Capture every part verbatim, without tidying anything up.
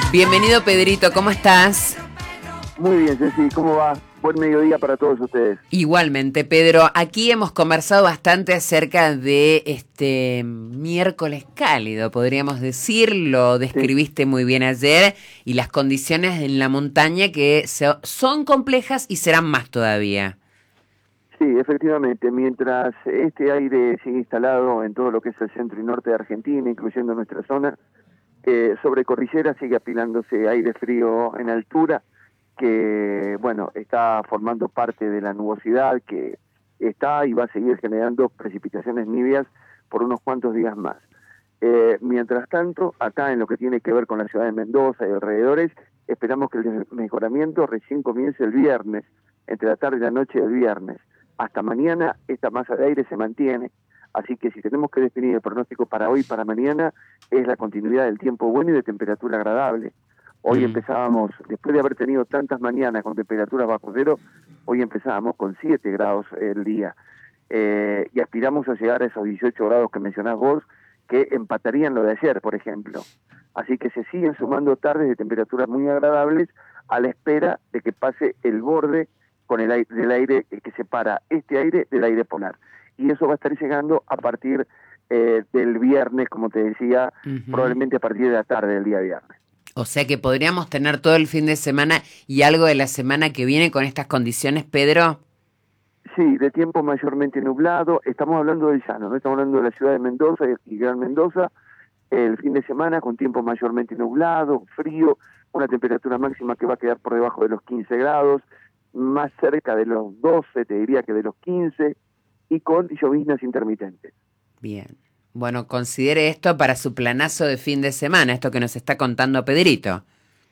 Bienvenido, Pedrito, ¿cómo estás? Muy bien, Ceci, ¿cómo va? Buen mediodía para todos ustedes. Igualmente, Pedro, aquí hemos conversado bastante acerca de este miércoles cálido, podríamos decir, lo describiste sí. muy bien ayer, y las condiciones en la montaña que se, son complejas y serán más todavía. Sí, efectivamente, mientras este aire sigue instalado en todo lo que es el centro y norte de Argentina, incluyendo nuestra zona, eh, sobre cordillera sigue apilándose aire frío en altura, que, bueno, está formando parte de la nubosidad que está y va a seguir generando precipitaciones nivias por unos cuantos días más. Eh, mientras tanto, acá en lo que tiene que ver con la ciudad de Mendoza y alrededores, esperamos que el mejoramiento recién comience el viernes, entre la tarde y la noche del viernes. Hasta mañana esta masa de aire se mantiene, así que si tenemos que definir el pronóstico para hoy y para mañana, es la continuidad del tiempo bueno y de temperatura agradable. Hoy mm. empezábamos, después de haber tenido tantas mañanas con temperaturas bajo cero, hoy empezábamos con siete grados el día, eh, y aspiramos a llegar a esos dieciocho grados que mencionás vos, que empatarían lo de ayer, por ejemplo. Así que se siguen sumando tardes de temperaturas muy agradables a la espera de que pase el borde con el aire, del aire que separa este aire del aire polar. Y eso va a estar llegando a partir eh, del viernes, como te decía, uh-huh. probablemente a partir de la tarde del día viernes. O sea que podríamos tener todo el fin de semana y algo de la semana que viene con estas condiciones, Pedro. Sí, de tiempo mayormente nublado. Estamos hablando del llano, no estamos hablando de la ciudad de Mendoza y Gran Mendoza. El fin de semana con tiempo mayormente nublado, frío, una temperatura máxima que va a quedar por debajo de los quince grados, más cerca de los doce, te diría que de los quince, y con lloviznas intermitentes. Bien. Bueno, considere esto para su planazo de fin de semana, esto que nos está contando Pedrito.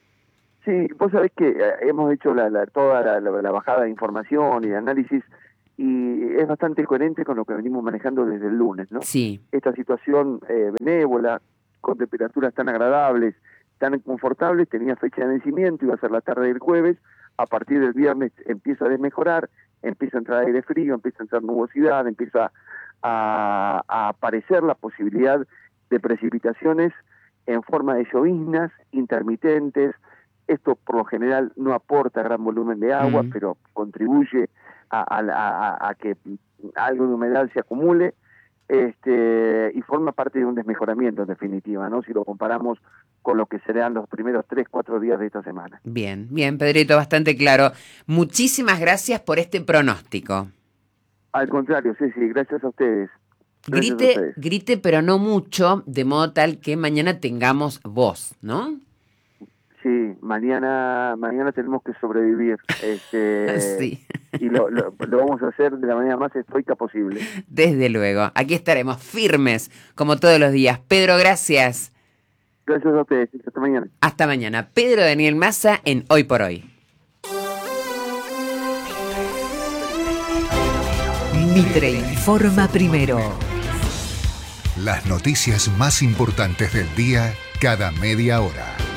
Sí, vos sabés que eh, hemos hecho la, la, toda la, la, la bajada de información y de análisis, y es bastante coherente con lo que venimos manejando desde el lunes, ¿no? Sí. Esta situación eh, benévola, con temperaturas tan agradables, tan confortables, tenía fecha de vencimiento, iba a ser la tarde del jueves. A partir del viernes empieza a desmejorar, empieza a entrar aire frío, empieza a entrar nubosidad, empieza a, a aparecer la posibilidad de precipitaciones en forma de lloviznas intermitentes. Esto por lo general no aporta gran volumen de agua, mm. pero contribuye a, a, a, a que algo de humedad se acumule, este, y forma parte de un desmejoramiento en definitiva, ¿no? Si lo comparamos con lo que serán los primeros tres, cuatro días de esta semana. Bien, bien, Pedrito, bastante claro. Muchísimas gracias por este pronóstico. Al contrario, sí, sí, gracias a ustedes. Gracias grite, a ustedes. grite, pero no mucho, de modo tal que mañana tengamos voz, ¿no? Sí, mañana mañana tenemos que sobrevivir, este, sí. y lo, lo, lo vamos a hacer de la manera más estoica posible. Desde luego, aquí estaremos firmes, como todos los días. Pedro, gracias. Gracias a ustedes, hasta mañana. Hasta mañana. Pedro Daniel Mazza en Hoy por Hoy. Mitre informa primero. Las noticias más importantes del día cada media hora.